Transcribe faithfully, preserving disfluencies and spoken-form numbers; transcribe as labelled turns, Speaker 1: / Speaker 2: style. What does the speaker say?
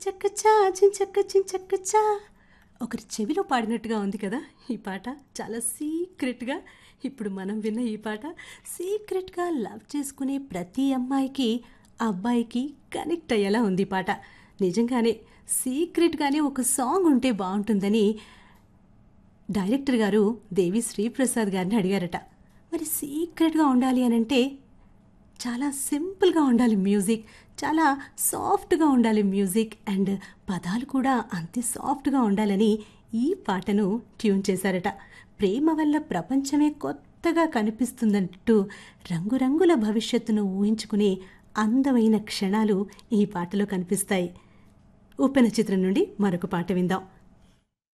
Speaker 1: చించక్కచ్చా చించక్క చించక్కచ్చా ఒకరి చెవిలో పాడినట్టుగా ఉంది కదా ఈ పాట. చాలా సీక్రెట్గా ఇప్పుడు మనం విన్న ఈ పాట సీక్రెట్గా లవ్ చేసుకునే ప్రతి అమ్మాయికి అబ్బాయికి కనెక్ట్ అయ్యేలా ఉంది ఈ పాట. నిజంగానే సీక్రెట్గానే ఒక సాంగ్ ఉంటే బాగుంటుందని డైరెక్టర్ గారు దేవి శ్రీప్రసాద్ గారిని అడిగారట. మరి సీక్రెట్గా ఉండాలి అని అంటే చాలా సింపుల్గా ఉండాలి మ్యూజిక్, చాలా సాఫ్ట్గా ఉండాలి మ్యూజిక్, అండ్ పదాలు కూడా అంతే సాఫ్ట్గా ఉండాలని ఈ పాటను ట్యూన్ చేశారట. ప్రేమ వల్ల ప్రపంచమే కొత్తగా కనిపిస్తుందంటూ రంగురంగుల భవిష్యత్తును ఊహించుకునే అందమైన క్షణాలు ఈ పాటలో కనిపిస్తాయి. ఉప్పెన చిత్రం నుండి మరొక పాట విందాం.